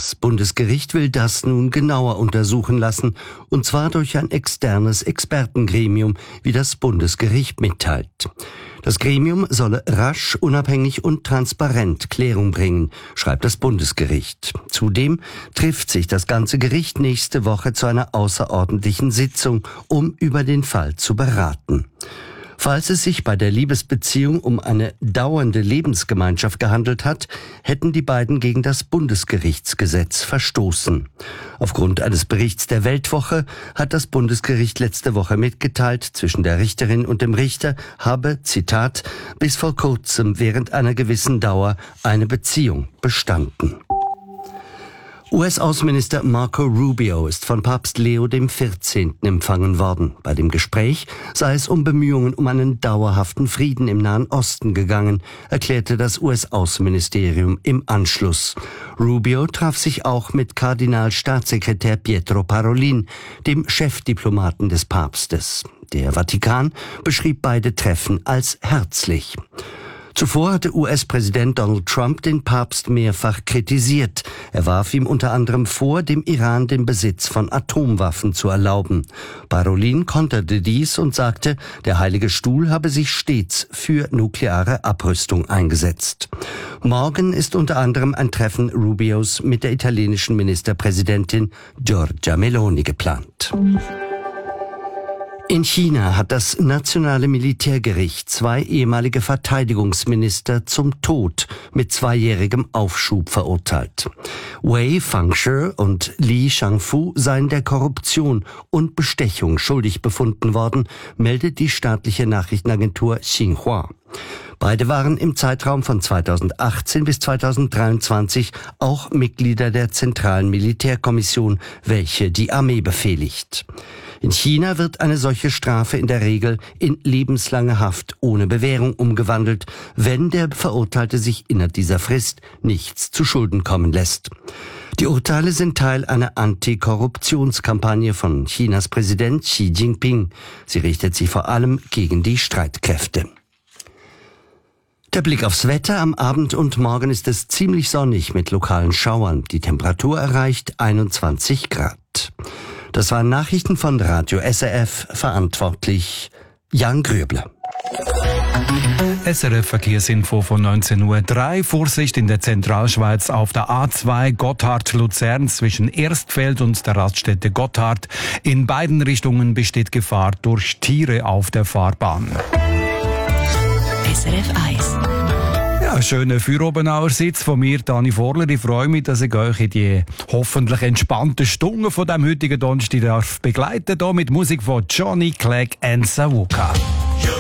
Das Bundesgericht will das nun genauer untersuchen lassen, und zwar durch ein externes Expertengremium, wie das Bundesgericht mitteilt. Das Gremium solle rasch, unabhängig und transparent Klärung bringen, schreibt das Bundesgericht. Zudem trifft sich das ganze Gericht nächste Woche zu einer außerordentlichen Sitzung, um über den Fall zu beraten. Falls es sich bei der Liebesbeziehung um eine dauernde Lebensgemeinschaft gehandelt hat, hätten die beiden gegen das Bundesgerichtsgesetz verstoßen. Aufgrund eines Berichts der Weltwoche hat das Bundesgericht letzte Woche mitgeteilt, zwischen der Richterin und dem Richter habe, Zitat, bis vor kurzem während einer gewissen Dauer eine Beziehung bestanden. US-Außenminister Marco Rubio ist von Papst Leo XIV. Empfangen worden. Bei dem Gespräch sei es um Bemühungen um einen dauerhaften Frieden im Nahen Osten gegangen, erklärte das US-Außenministerium im Anschluss. Rubio traf sich auch mit Kardinalstaatssekretär Pietro Parolin, dem Chefdiplomaten des Papstes. Der Vatikan beschrieb beide Treffen als herzlich. Zuvor hatte US-Präsident Donald Trump den Papst mehrfach kritisiert. Er warf ihm unter anderem vor, dem Iran den Besitz von Atomwaffen zu erlauben. Parolin konterte dies und sagte, der Heilige Stuhl habe sich stets für nukleare Abrüstung eingesetzt. Morgen ist unter anderem ein Treffen Rubios mit der italienischen Ministerpräsidentin Giorgia Meloni geplant. In China hat das nationale Militärgericht 2 ehemalige Verteidigungsminister zum Tod mit 2-jährigem Aufschub verurteilt. Wei Fangshi und Li Shangfu seien der Korruption und Bestechung schuldig befunden worden, meldet die staatliche Nachrichtenagentur Xinhua. Beide waren im Zeitraum von 2018 bis 2023 auch Mitglieder der Zentralen Militärkommission, welche die Armee befehligt. In China wird eine solche Strafe in der Regel in lebenslange Haft ohne Bewährung umgewandelt, wenn der Verurteilte sich innerhalb dieser Frist nichts zu Schulden kommen lässt. Die Urteile sind Teil einer Antikorruptionskampagne von Chinas Präsident Xi Jinping. Sie richtet sich vor allem gegen die Streitkräfte. Der Blick aufs Wetter. Am Abend und morgen ist es ziemlich sonnig mit lokalen Schauern. Die Temperatur erreicht 21 Grad. Das waren Nachrichten von Radio SRF, verantwortlich Jan Gröbler. SRF Verkehrsinfo von 19:03 Uhr. Vorsicht in der Zentralschweiz auf der A2 Gotthard-Luzern zwischen Erstfeld und der Raststätte Gotthard. In beiden Richtungen besteht Gefahr durch Tiere auf der Fahrbahn. SRF 1. Ja, schöner Feuerobenauer Sitz von mir, Dani Vorler. Ich freue mich, dass ich euch in die hoffentlich entspannte Stunde von dem heutigen Donnerstag darf begleiten, hier mit Musik von Johnny Clegg and Sawuka.